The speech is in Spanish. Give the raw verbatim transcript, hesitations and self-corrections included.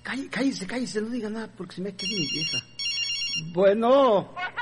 Cállese, cállese, no diga nada porque se me ha quedado mi vieja. Bueno.